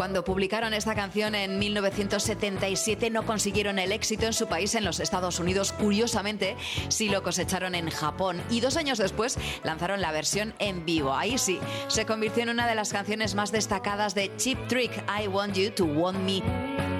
Cuando publicaron esta canción en 1977 no consiguieron el éxito en su país, en los Estados Unidos. Curiosamente, sí lo cosecharon en Japón. Y 2 años después lanzaron la versión en vivo. Ahí sí, se convirtió en una de las canciones más destacadas de Cheap Trick, I Want You to Want Me.